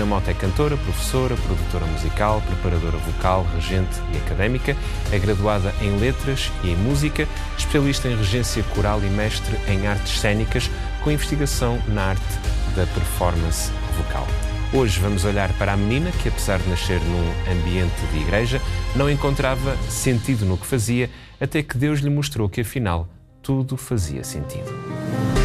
Mota é cantora, professora, produtora musical, preparadora vocal, regente e académica. É graduada em Letras e em Música, especialista em regência coral e mestre em artes cênicas, com investigação na arte da performance vocal. Hoje vamos olhar para a menina que, apesar de nascer num ambiente de igreja, não encontrava sentido no que fazia, até que Deus lhe mostrou que, afinal, tudo fazia sentido.